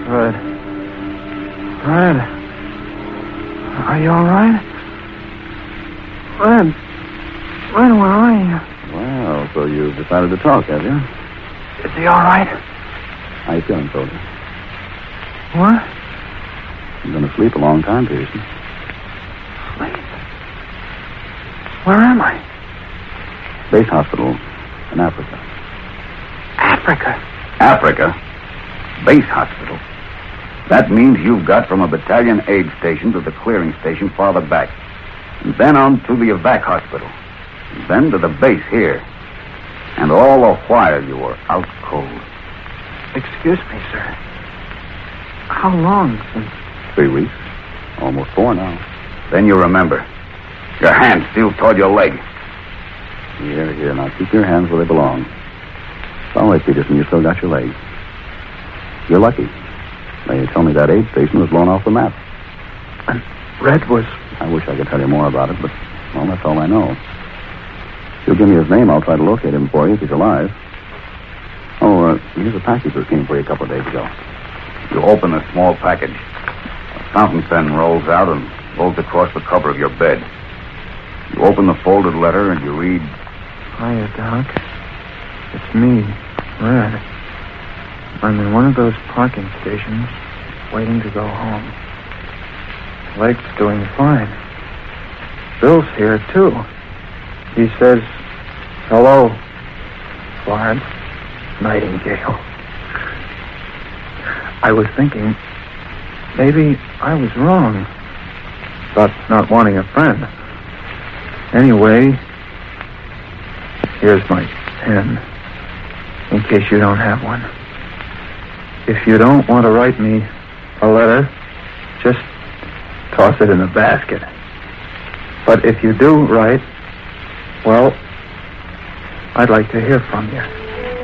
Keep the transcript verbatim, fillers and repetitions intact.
Red. Red. Are you all right? Red. Red, where are you? Well, so you've decided to talk, have you? Is he all right? How you feeling, soldier? What? You're going to sleep a long time, Peterson. Sleep? Where am I? Base hospital in Africa. Africa? Africa? Base hospital. That means you've got from a battalion aid station to the clearing station farther back. And then on to the evac hospital. And then to the base here. And all the while you were out cold. Excuse me, sir. How long since... Three weeks. Almost four now. Then you remember. Your hand still toward your leg. Here, here. Now keep your hands where they belong. It's all right, Peterson. You still got your leg. You're lucky. They tell me that aid station was blown off the map. And Red was... I wish I could tell you more about it, but, well, that's all I know. If you'll give me his name, I'll try to locate him for you if he's alive. Oh, uh, here's a package that came for you a couple of days ago. You open the small package. A fountain pen rolls out and rolls across the cover of your bed. You open the folded letter and you read... Hiya, Doc. It's me, Red. I'm in one of those parking stations, waiting to go home. Leg's doing fine. Bill's here, too. He says, hello, Florence Nightingale. I was thinking, maybe I was wrong about not wanting a friend. Anyway, here's my pen, in case you don't have one. If you don't want to write me a letter, just toss it in a basket. But if you do write, well, I'd like to hear from you.